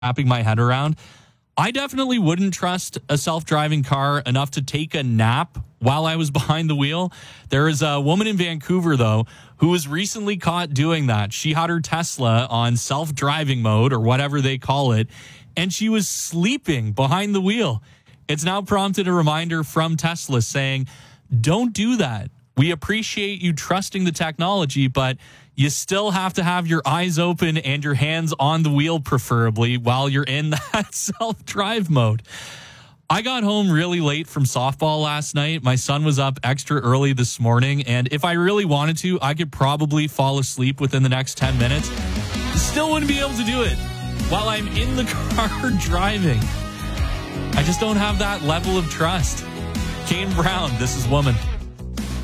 wrapping my head around. I definitely wouldn't trust a self-driving car enough to take a nap while I was behind the wheel. There is a woman in Vancouver, though, who was recently caught doing that. She had her Tesla on self-driving mode, or whatever they call it, and she was sleeping behind the wheel. It's now prompted a reminder from Tesla saying, don't do that. We appreciate you trusting the technology, but you still have to have your eyes open and your hands on the wheel, preferably, while you're in that self-drive mode. I got home really late from softball last night. My son was up extra early this morning, and if I really wanted to, I could probably fall asleep within the next 10 minutes. Still wouldn't be able to do it while I'm in the car driving. I just don't have that level of trust. Kane Brown, This Is Woman.